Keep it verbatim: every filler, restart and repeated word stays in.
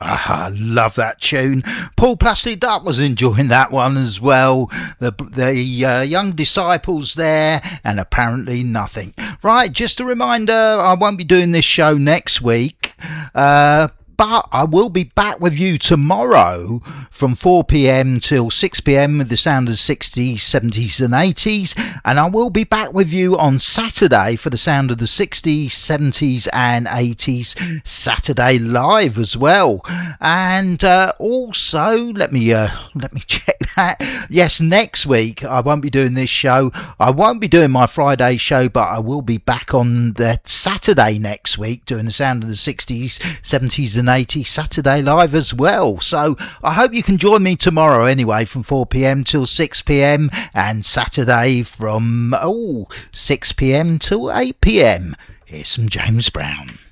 Ah, I love that tune. Paul Plastic Duck was enjoying that one as well. The the uh, Young Disciples there, and Apparently Nothing. Right, just a reminder, I won't be doing this show next week. Uh, But I will be back with you tomorrow from four p.m. till six p.m. with the sound of the sixties, seventies and eighties. And I will be back with you on Saturday for the sound of the sixties, seventies and eighties. Saturday live as well. And uh, also, let me uh, let me check that. Yes, next week I won't be doing this show. I won't be doing my Friday show, but I will be back on the Saturday next week doing the sound of the sixties, seventies and eighties Saturday live as well. So I hope you can join me tomorrow anyway from four p.m. till six p.m. and Saturday from oh six p.m. till eight p.m. Here's some James Brown.